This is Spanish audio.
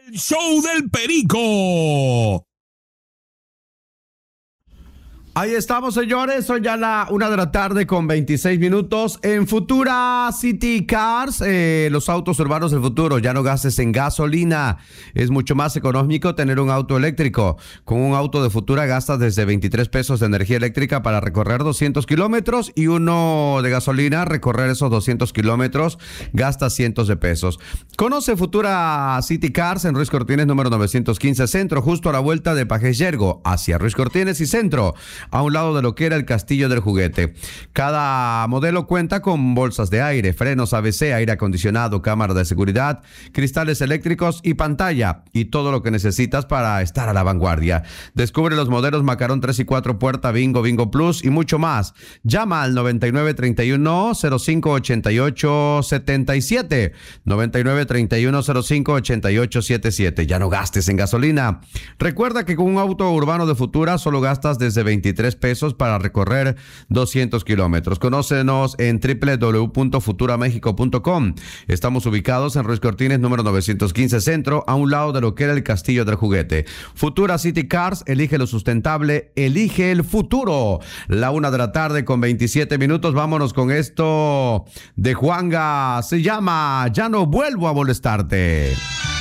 El show del Perico. Ahí estamos, señores. Son ya la 1:00 con 26 minutos. En Futura City Cars, los autos urbanos del futuro. Ya no gastes en gasolina. Es mucho más económico tener un auto eléctrico. Con un auto de Futura gastas desde 23 pesos de energía eléctrica para recorrer 200 kilómetros y uno de gasolina, recorrer esos 200 kilómetros, gastas cientos de pesos. Conoce Futura City Cars en Ruiz Cortines, número 915 Centro, justo a la vuelta de Pajes Yergo, hacia Ruiz Cortines y Centro, a un lado de lo que era el Castillo del Juguete. Cada modelo cuenta con bolsas de aire, frenos ABC, aire acondicionado, cámara de seguridad, cristales eléctricos y pantalla, y todo lo que necesitas para estar a la vanguardia. Descubre los modelos Macarón 3 y 4 puerta, Bingo, Bingo Plus y mucho más. Llama al 9931-058877, 9931-058877. Ya no gastes en gasolina. Recuerda que con un auto urbano de Futura solo gastas desde 23 pesos para recorrer 200 kilómetros. Conócenos en www.futuramexico.com. Estamos ubicados en Ruiz Cortines, número 915 Centro, a un lado de lo que era el Castillo del Juguete. Futura City Cars, elige lo sustentable, elige el futuro. La 1:00 con 27 minutos. Vámonos con esto de Juanga. Se llama Ya no vuelvo a molestarte.